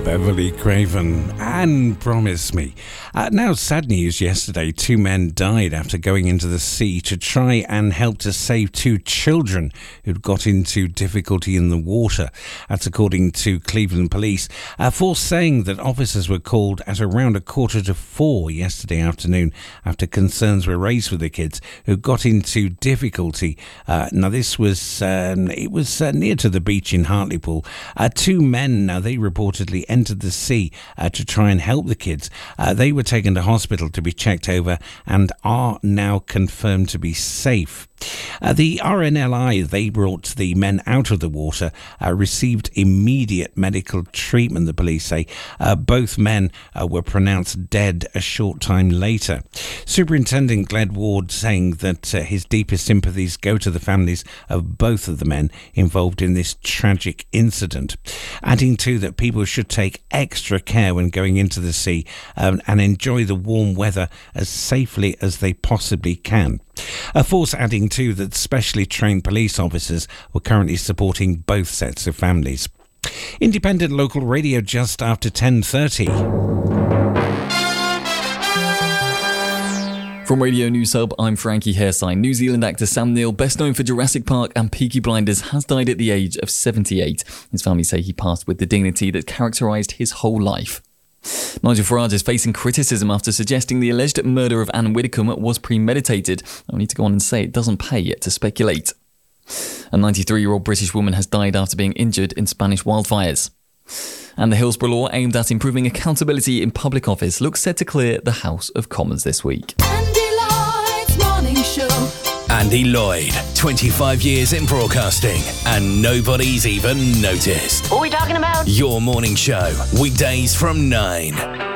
Beverly Craven and Promise Me. Now, sad news yesterday. 2 men died after going into the sea to try and help to save 2 children who'd got into difficulty in the water. That's according to Cleveland police. Force saying that officers were called at around 3:45 yesterday afternoon after concerns were raised with the kids who got into difficulty. Now, this was near to the beach in Hartlepool. 2 men, now they reportedly entered the sea to try and help the kids. They were taken to hospital to be checked over and are now confirmed to be safe. The RNLI, they brought the men out of the water, received immediate medical treatment, the police say. Both men were pronounced dead a short time later. Superintendent Gled Ward saying that his deepest sympathies go to the families of both of the men involved in this tragic incident, adding to that people should take extra care when going into the sea and enjoy the warm weather as safely as they possibly can. A force adding to that specially trained police officers were currently supporting both sets of families. Independent local radio just after 10:30. From Radio News Hub, I'm Frankie Hairsine. New Zealand actor Sam Neill, best known for Jurassic Park and Peaky Blinders, has died at the age of 78. His family say he passed with the dignity that characterised his whole life. Nigel Farage is facing criticism after suggesting the alleged murder of Anne Widdecombe was premeditated. I need to go on and say it doesn't pay yet to speculate. A 93-year-old British woman has died after being injured in Spanish wildfires. And the Hillsborough law aimed at improving accountability in public office looks set to clear the House of Commons this week. Andy Lloyd's Morning Show. Andy Lloyd, 25 years in broadcasting, and nobody's even noticed. What are we talking about? Your morning show, weekdays from 9.